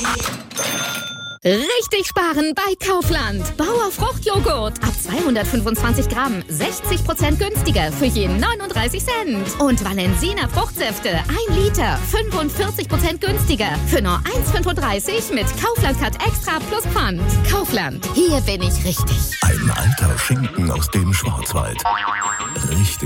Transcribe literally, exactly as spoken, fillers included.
Richtig sparen bei Kaufland. Bauer Fruchtjoghurt ab zweihundertfünfundzwanzig Gramm, sechzig Prozent günstiger für je neununddreißig Cent. Und Valensina Fruchtsäfte, ein Liter, fünfundvierzig Prozent günstiger für nur eins Komma fünfunddreißig mit Kaufland Cut Extra plus Pfand. Kaufland, hier bin ich richtig. Ein alter Schinken aus dem Schwarzwald. Richtig